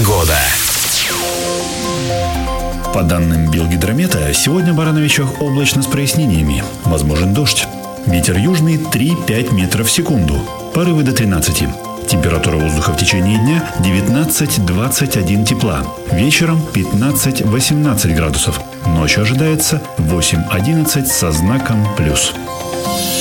Погода. По данным Белгидромета, сегодня в Барановичах облачно с прояснениями. Возможен дождь. Ветер южный 3-5 метров в секунду. Порывы до 13. Температура воздуха в течение дня 19-21 тепла. Вечером 15-18 градусов. Ночью ожидается 8-11 со знаком плюс.